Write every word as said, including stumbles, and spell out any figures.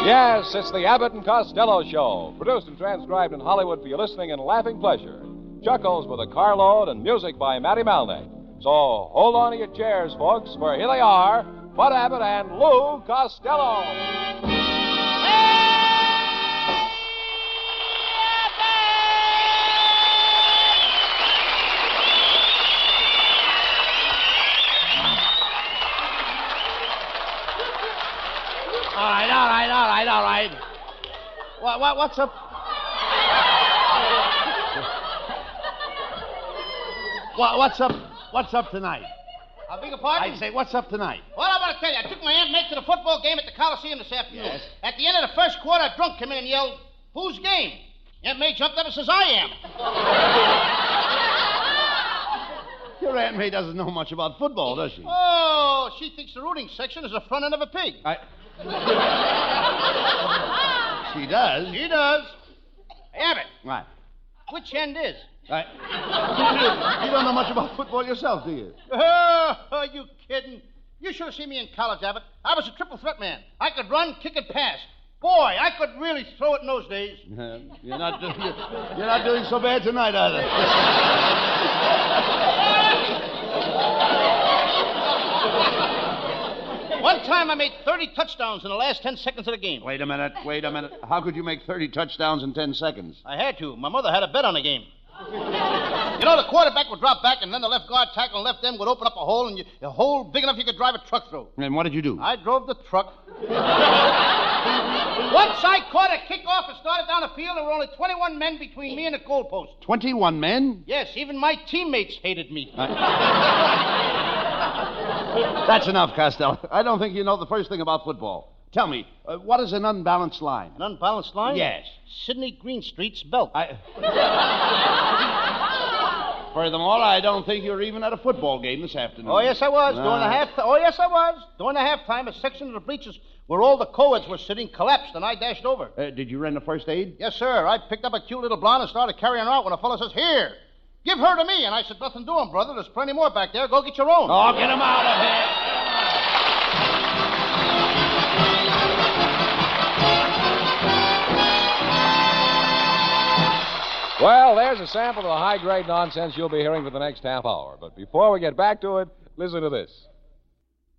Yes, it's the Abbott and Costello Show, produced and transcribed in Hollywood for your listening and laughing pleasure. Chuckles with a carload and music by Matty Malneck. So hold on to your chairs, folks, for here they are, Bud Abbott and Lou Costello. All right, all right, all right, all right. What, what, what's up? what, what's up? What's up tonight? I beg your pardon? I say, what's up tonight? Well, I'm going to tell you. I took my Aunt Meg to the football game at the Coliseum this afternoon. Yes. At the end of the first quarter, a drunk came in and yelled, "Whose game?" Aunt May jumped up and says, "I am." Your Aunt May doesn't know much about football, does she? Oh, she thinks the rooting section is the front end of a pig. I... She does? She does. Hey, Abbott. What? Which end is? I... You don't know much about football yourself, do you? Oh, are you kidding? You should have seen me in college, Abbott. I was a triple threat man. I could run, kick, and pass. Boy, I could really throw it in those days. Uh, you're not doing you're not doing so bad tonight, either. One time I made thirty touchdowns in the last ten seconds of the game. Wait a minute, wait a minute. How could you make thirty touchdowns in ten seconds? I had to. My mother had a bet on the game. You know, the quarterback would drop back, and then the left guard tackle and left end would open up a hole, and you, a hole big enough you could drive a truck through. And what did you do? I drove the truck. Once I caught a kickoff and started down the field, there were only twenty-one men between me and the goalpost. twenty-one men? Yes, even my teammates hated me. That's enough, Costello. I don't think you know the first thing about football. Tell me, uh, what is an unbalanced line? An unbalanced line? Yes. Sidney Greenstreet's belt. I... Furthermore, I don't think you were even at a football game this afternoon. Oh, yes, I was. No. During the half... Oh, yes, I was. During the halftime, a section of the bleachers where all the co-eds were sitting collapsed, and I dashed over. Uh, did you render first aid? Yes, sir. I picked up a cute little blonde and started carrying her out when a fellow says, "Here, give her to me." And I said, "Nothing doing, brother. There's plenty more back there. Go get your own." Oh, get him out of here. Well, there's a sample of the high-grade nonsense you'll be hearing for the next half hour. But before we get back to it, listen to this.